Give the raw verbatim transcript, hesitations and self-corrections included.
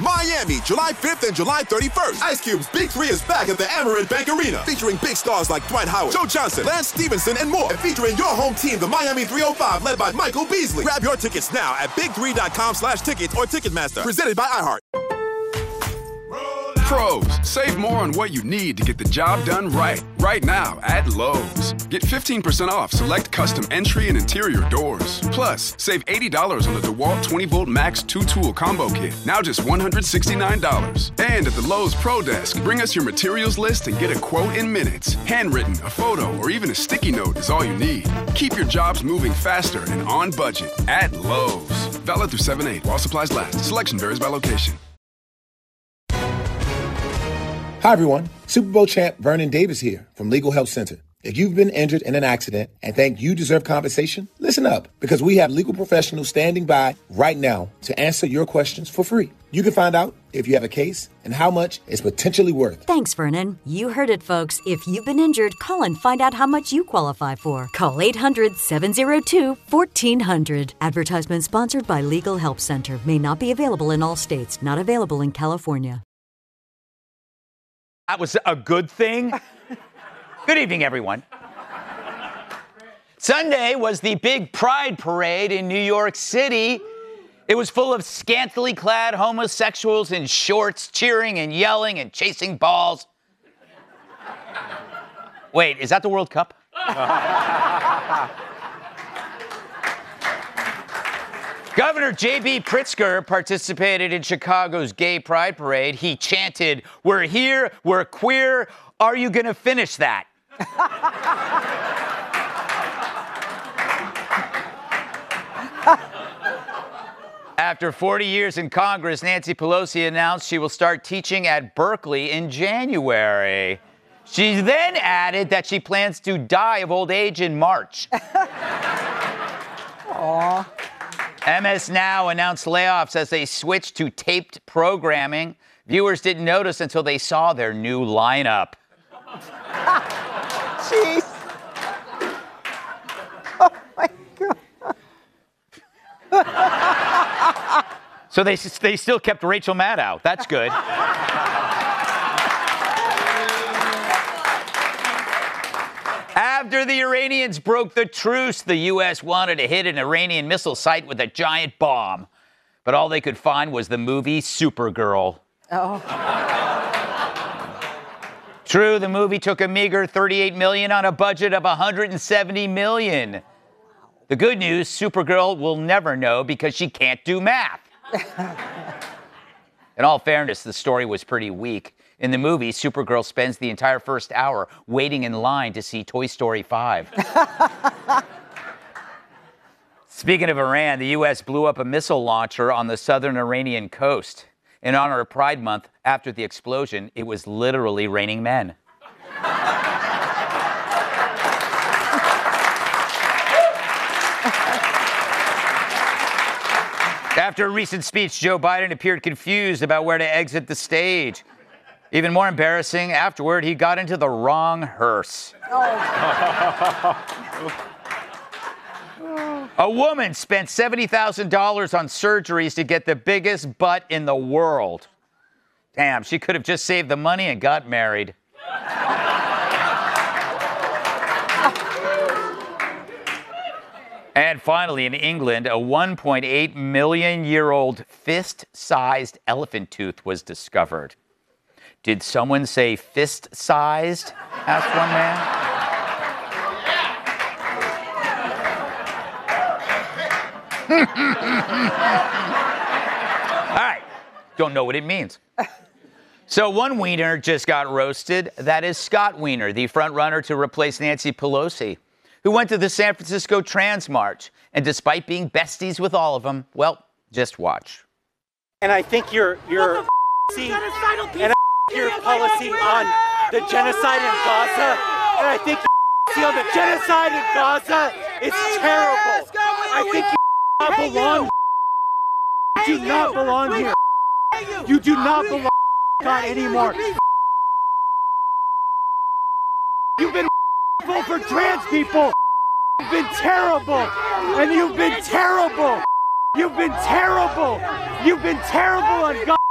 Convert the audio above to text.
Miami, July fifth and July thirty-first. Ice Cube's Big Three is back at the Amerant Bank Arena, featuring big stars like Dwight Howard, Joe Johnson, Lance Stevenson, and more. And featuring your home team, the Miami three oh five, led by Michael Beasley. Grab your tickets now at big three dot com slash tickets or Ticketmaster. Presented by iHeart. Pros, save more on what you need to get the job done right. Right now at Lowe's. Get fifteen percent off select custom entry and interior doors. Plus, save eighty dollars on the DeWalt twenty volt Max two tool combo kit. Now just one hundred sixty-nine dollars. And at the Lowe's Pro Desk, bring us your materials list and get a quote in minutes. Handwritten, a photo, or even a sticky note is all you need. Keep your jobs moving faster and on budget at Lowe's. Valid through seven eight while supplies last. Selection varies by location. Hi, everyone. Super Bowl champ Vernon Davis here from Legal Help Center. If you've been injured in an accident and think you deserve compensation, listen up, because we have legal professionals standing by right now to answer your questions for free. You can find out if you have a case and how much it's potentially worth. Thanks, Vernon. You heard it, folks. If you've been injured, call and find out how much you qualify for. Call eight hundred, seven oh two, fourteen hundred. Advertisement sponsored by Legal Help Center. May not be available in all states. Not available in California. That was a good thing. Good evening, everyone. Sunday was the big Pride Parade in New York City. It was full of scantily clad homosexuals in shorts cheering and yelling and chasing balls. Wait, is that the World Cup? Governor J B Pritzker participated in Chicago's Gay Pride Parade. He chanted, "We're here, we're queer. Are you going to finish that?" After forty years in Congress, Nancy Pelosi announced she will start teaching at Berkeley in January. She then added that she plans to die of old age in March. Aww. M S Now announced layoffs as they switched to taped programming. Viewers didn't notice until they saw their new lineup. Jeez. Oh, my God. So they, they still kept Rachel Maddow. That's good. After the Iranians broke the truce, the U S wanted to hit an Iranian missile site with a giant bomb. But all they could find was the movie Supergirl. Oh. True, the movie took a meager thirty-eight million dollars on a budget of one hundred seventy million dollars. The good news, Supergirl will never know because she can't do math. In all fairness, the story was pretty weak. In the movie, Supergirl spends the entire first hour waiting in line to see Toy Story five. Speaking of Iran, the U S blew up a missile launcher on the southern Iranian coast. In honor of Pride Month, after the explosion, it was literally raining men. After a recent speech, Joe Biden appeared confused about where to exit the stage. Even more embarrassing, afterward, he got into the wrong hearse. Oh. A woman spent seventy thousand dollars on surgeries to get the biggest butt in the world. Damn, she could have just saved the money and got married. And finally, in England, a one point eight million year old fist-sized elephant tooth was discovered. Did someone say fist-sized? Asked one man. All right, don't know what it means. So one wiener just got roasted. That is Scott Wiener, the front runner to replace Nancy Pelosi, who went to the San Francisco Trans March. And despite being besties with all of them, well, just watch. And I think your your policy, and I think your policy on the genocide in Gaza, and I think your policy on the genocide in Gaza is terrible. I think you not belong. You do not belong here. You do not belong not anymore. You've been for trans people. You've been terrible, and you've been terrible. You've been terrible. You've been terrible on God.